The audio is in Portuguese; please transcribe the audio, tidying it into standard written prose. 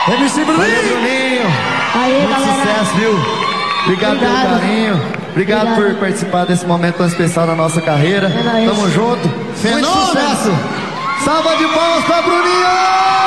MC Bruninho. Valeu, Bruninho. Aí, Muito galera. sucesso, viu? Obrigado pelo carinho. Obrigado por participar desse momento tão especial da nossa carreira. É nóis. Tamo junto. Muito Fenômeno. sucesso. Salva de palmas pra Bruninho!